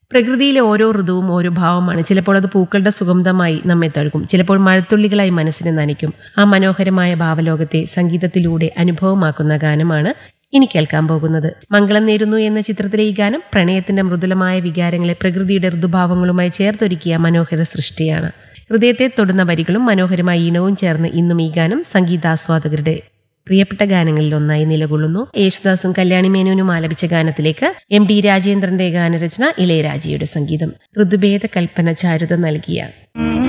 പ്രകൃതിയിലെ ഓരോ ഋതുവും ഓരോ ഭാവമാണ്. ചിലപ്പോൾ അത് പൂക്കളുടെ സുഗന്ധമായി നമ്മെ തഴുകും, ചിലപ്പോൾ മഴത്തുള്ളികളായി മനസ്സിനെ നനയ്ക്കും. ആ മനോഹരമായ ഭാവലോകത്തെ സംഗീതത്തിലൂടെ അനുഭവമാക്കുന്ന ഗാനമാണ് ഇനി കേൾക്കാൻ പോകുന്നത്. മംഗളം നേരുന്നു എന്ന ചിത്രത്തിലെ ഈ ഗാനം പ്രണയത്തിന്റെ മൃദുലമായ വികാരങ്ങളെ പ്രകൃതിയുടെ ഋതുഭാവങ്ങളുമായി ചേർത്തൊരുക്കിയ മനോഹര സൃഷ്ടിയാണ്. ഹൃദയത്തെ തൊടുന്ന വരികളും മനോഹരമായ ഈണവും ചേർന്ന് ഇന്നും ഈ ഗാനം സംഗീതാസ്വാദകരുടെ പ്രിയപ്പെട്ട ഗാനങ്ങളിൽ ഒന്നായി നിലകൊള്ളുന്നു. യേശുദാസും കല്യാണി മേനോനും ആലപിച്ച ഗാനത്തിലേക്ക് എം.ടി. രാജേന്ദ്രന്റെ ഗാനരചന, ഇളയരാജയുടെ സംഗീതം. ഋതുഭേദ കൽപ്പന ചാരുത നൽകിയ